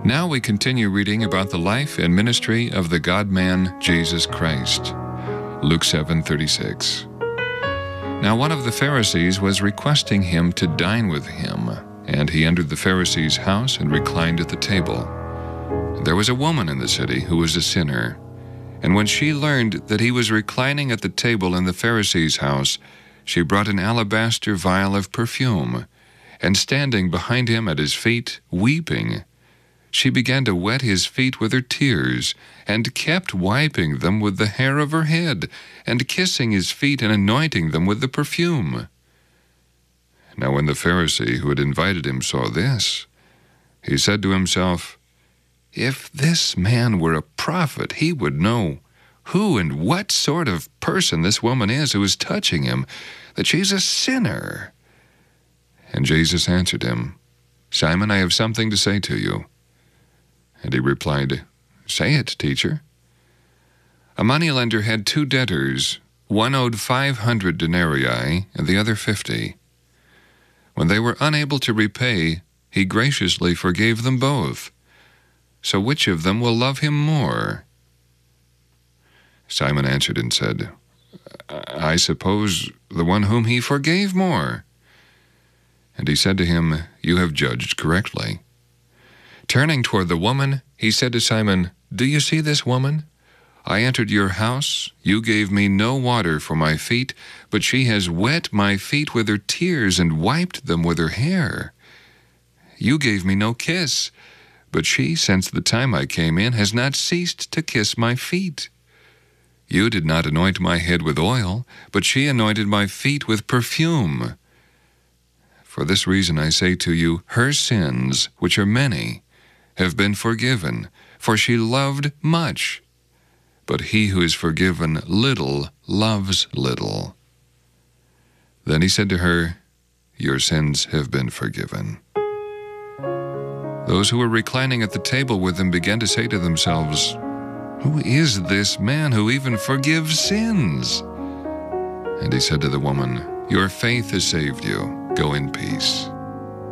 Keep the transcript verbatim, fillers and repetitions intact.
Now we continue reading about the life and ministry of the God-man Jesus Christ. Luke seven thirty-six. Now one of the Pharisees was requesting him to dine with him, and he entered the Pharisee's house and reclined at the table. There was a woman in the city who was a sinner, and when she learned that he was reclining at the table in the Pharisee's house, she brought an alabaster vial of perfume, and standing behind him at his feet, weeping, she began to wet his feet with her tears, and kept wiping them with the hair of her head, and kissing his feet and anointing them with the perfume. Now when the Pharisee who had invited him saw this, he said to himself, "If this man were a prophet, he would know who and what sort of person this woman is who is touching him, that she's a sinner." And Jesus answered him, "Simon, I have something to say to you." And he replied, "Say it, teacher." A moneylender had two debtors. One owed five hundred denarii, and the other fifty. When they were unable to repay, he graciously forgave them both. So which of them will love him more? Simon answered and said, "I suppose the one whom he forgave more." And he said to him, "You have judged correctly." Turning toward the woman, he said to Simon, "Do you see this woman? I entered your house. You gave me no water for my feet, but she has wet my feet with her tears and wiped them with her hair. You gave me no kiss, but she, since the time I came in, has not ceased to kiss my feet. You did not anoint my head with oil, but she anointed my feet with perfume. For this reason I say to you, her sins, which are many, have been forgiven, for she loved much. But he who is forgiven little loves little." Then he said to her, "Your sins have been forgiven." Those who were reclining at the table with him began to say to themselves, "Who is this man who even forgives sins?" And he said to the woman, "Your faith has saved you. Go in peace."